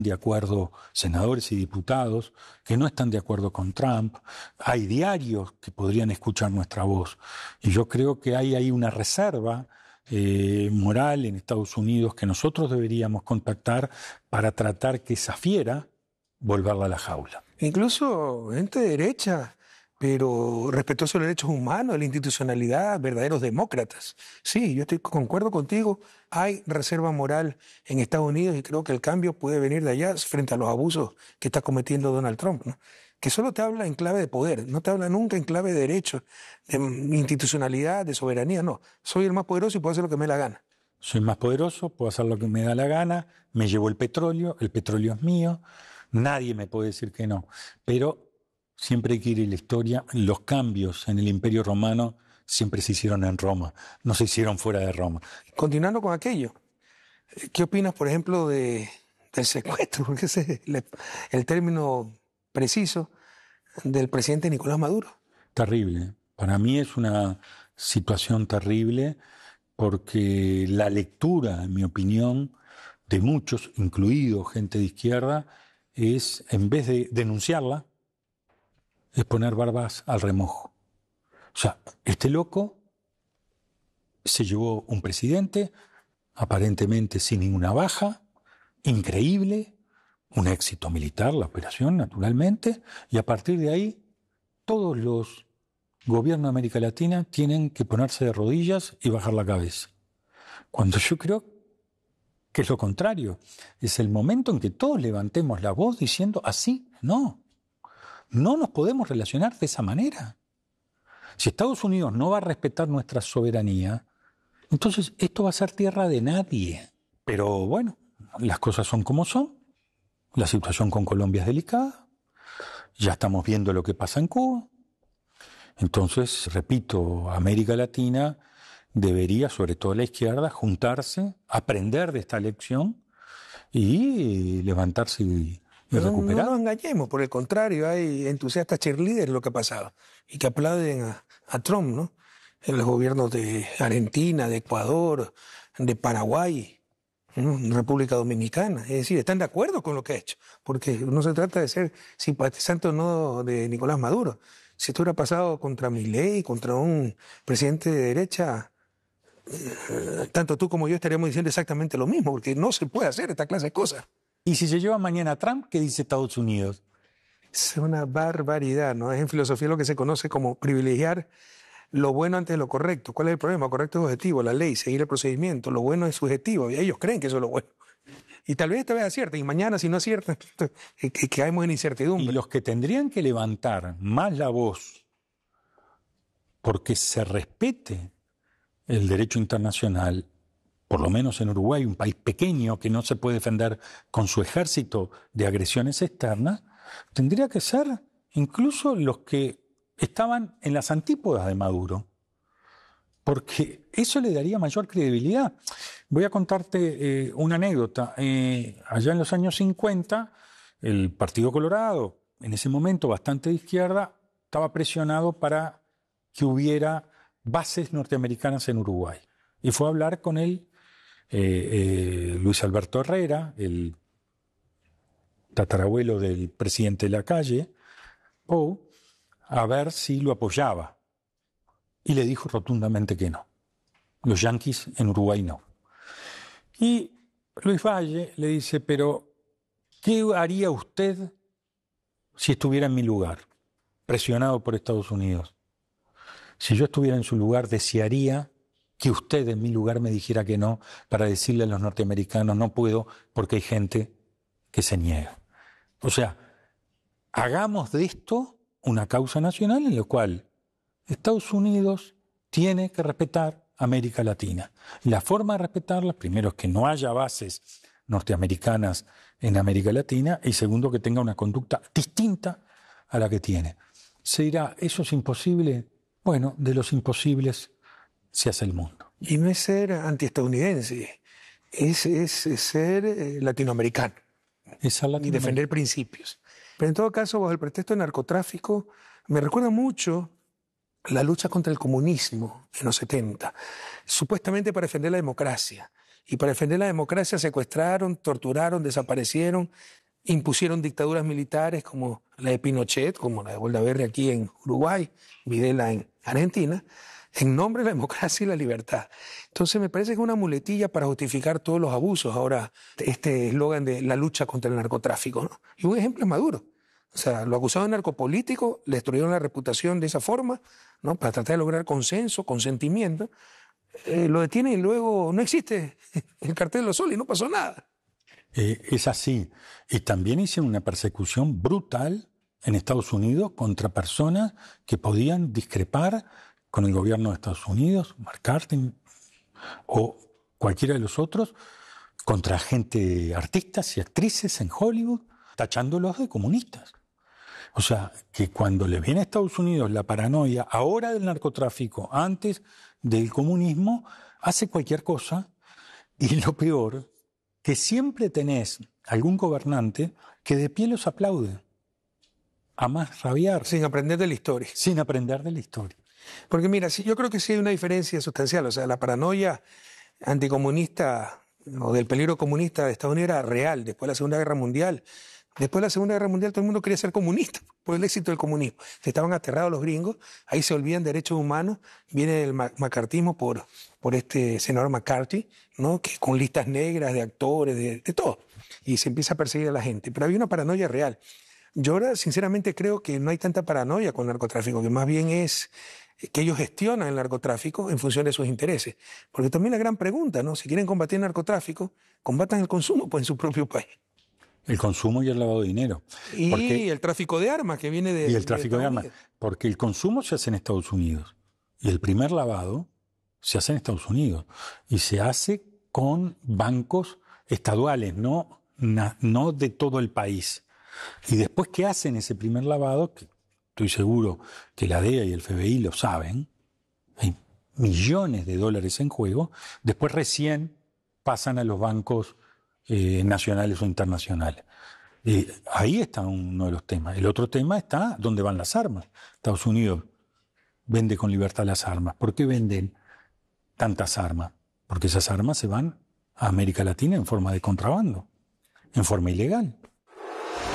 de acuerdo senadores y diputados que no están de acuerdo con Trump. Hay diarios que podrían escuchar nuestra voz. Y yo creo que hay ahí una reserva moral en Estados Unidos que nosotros deberíamos contactar para tratar que esa fiera volverla a la jaula. Incluso gente de derecha, pero respetuoso de los derechos humanos, de la institucionalidad, verdaderos demócratas. Sí, yo concuerdo contigo, hay reserva moral en Estados Unidos y creo que el cambio puede venir de allá frente a los abusos que está cometiendo Donald Trump, ¿no? Que solo te habla en clave de poder, no te habla nunca en clave de derechos, de institucionalidad, de soberanía, no. Soy el más poderoso y puedo hacer lo que me dé la gana. Soy más poderoso, puedo hacer lo que me da la gana, me llevo el petróleo es mío, nadie me puede decir que no. Pero siempre hay que ir en la historia, los cambios en el Imperio Romano siempre se hicieron en Roma, no se hicieron fuera de Roma. Continuando con aquello, ¿qué opinas, por ejemplo, del secuestro? Porque ese es el término preciso del presidente Nicolás Maduro. Terrible. Para mí es una situación terrible porque la lectura, en mi opinión, de muchos, incluido gente de izquierda, es, en vez de denunciarla, es poner barbas al remojo. O sea, este loco se llevó un presidente, aparentemente sin ninguna baja, increíble, un éxito militar, la operación, naturalmente, y a partir de ahí, todos los gobiernos de América Latina tienen que ponerse de rodillas y bajar la cabeza. Cuando yo creo que es lo contrario, es el momento en que todos levantemos la voz diciendo así, no nos podemos relacionar de esa manera. Si Estados Unidos no va a respetar nuestra soberanía, entonces esto va a ser tierra de nadie. Pero bueno, las cosas son como son, la situación con Colombia es delicada, ya estamos viendo lo que pasa en Cuba. Entonces, repito, América Latina debería, sobre todo la izquierda, juntarse, aprender de esta lección y levantarse y recuperar. No nos engañemos, por el contrario, hay entusiastas cheerleaders lo que ha pasado y que aplauden a Trump, ¿no? En los gobiernos de Argentina, de Ecuador, de Paraguay, ¿no? República Dominicana. Es decir, están de acuerdo con lo que ha hecho, porque no se trata de ser simpatizante o no de Nicolás Maduro. Si esto hubiera pasado contra Milei, contra un presidente de derecha, tanto tú como yo estaríamos diciendo exactamente lo mismo, porque no se puede hacer esta clase de cosas. Y si se lleva mañana a Trump, ¿qué dice Estados Unidos? Es una barbaridad, ¿no? Es en filosofía lo que se conoce como privilegiar lo bueno antes de lo correcto. ¿Cuál es el problema? Correcto es objetivo, la ley, seguir el procedimiento. Lo bueno es subjetivo y ellos creen que eso es lo bueno. Y tal vez esta vez acierten y mañana si no aciertan, que caemos en incertidumbre. Y los que tendrían que levantar más la voz porque se respete el derecho internacional, por lo menos en Uruguay, un país pequeño que no se puede defender con su ejército de agresiones externas, tendría que ser incluso los que estaban en las antípodas de Maduro, porque eso le daría mayor credibilidad. Voy a contarte una anécdota. Allá en los años 50, el Partido Colorado, en ese momento bastante de izquierda, estaba presionado para que hubiera bases norteamericanas en Uruguay. Y fue a hablar con él Luis Alberto Herrera, el tatarabuelo del presidente de Lacalle, Pou, a ver si lo apoyaba. Y le dijo rotundamente que no. Los yanquis en Uruguay no. Y Luis Valle le dice, pero ¿qué haría usted si estuviera en mi lugar, presionado por Estados Unidos? Si yo estuviera en su lugar, desearía que usted en mi lugar me dijera que no, para decirle a los norteamericanos, no puedo porque hay gente que se niega. O sea, hagamos de esto una causa nacional en la cual Estados Unidos tiene que respetar América Latina. La forma de respetarla, primero, es que no haya bases norteamericanas en América Latina y segundo, que tenga una conducta distinta a la que tiene. Se dirá, ¿eso es imposible? Bueno, de los imposibles se hace el mundo. Y no es ser antiestadounidense, es ser latinoamericano. Es ser Y defender principios. Pero en todo caso, bajo el pretexto de narcotráfico, me recuerda mucho la lucha contra el comunismo en los 70, supuestamente para defender la democracia. y para defender la democracia secuestraron, torturaron, desaparecieron, impusieron dictaduras militares como la de Pinochet, como la de Goldaberry aquí en Uruguay, Videla en Argentina, en nombre de la democracia y la libertad. Entonces me parece que es una muletilla para justificar todos los abusos. Ahora, este eslogan de la lucha contra el narcotráfico, ¿no? Y un ejemplo es Maduro. O sea, lo acusaron de narcopolítico, le destruyeron la reputación de esa forma, ¿no? Para tratar de lograr consenso, consentimiento. Lo detienen y luego no existe el cartel de los soles y no pasó nada. Es así. Y también hicieron una persecución brutal en Estados Unidos contra personas que podían discrepar con el gobierno de Estados Unidos, McCarthy o cualquiera de los otros, contra gente, artistas y actrices en Hollywood, tachándolos de comunistas. O sea, que cuando le viene a Estados Unidos la paranoia, ahora del narcotráfico, antes del comunismo, hace cualquier cosa. Y lo peor, que siempre tenés algún gobernante que de pie los aplaude, a más rabiar. Sin aprender de la historia. Sin aprender de la historia. Porque mira, yo creo que sí hay una diferencia sustancial. O sea, la paranoia anticomunista o del peligro comunista de Estados Unidos era real después de la Segunda Guerra Mundial. Después de la Segunda Guerra Mundial todo el mundo quería ser comunista por el éxito del comunismo. Se estaban aterrados los gringos, ahí se olvidan derechos humanos, viene el macartismo por este senador McCarthy, ¿no? Que con listas negras de actores, de todo, y se empieza a perseguir a la gente. Pero había una paranoia real. Yo ahora sinceramente creo que no hay tanta paranoia con el narcotráfico, que más bien es que ellos gestionan el narcotráfico en función de sus intereses. Porque también la gran pregunta, ¿no? Si quieren combatir el narcotráfico, combatan el consumo pues, en su propio país. El consumo y el lavado de dinero. Y el tráfico de armas que viene de... Y el tráfico de armas. Porque el consumo se hace en Estados Unidos. Y el primer lavado se hace en Estados Unidos. Y se hace con bancos estaduales, no de todo el país. Y después que hacen ese primer lavado, que estoy seguro que la DEA y el FBI lo saben, hay millones de dólares en juego, después recién pasan a los bancos nacionales o internacionales. Ahí está uno de los temas. El otro tema está dónde van las armas. Estados Unidos vende con libertad las armas. ¿Por qué venden tantas armas? Porque esas armas se van a América Latina en forma de contrabando, en forma ilegal.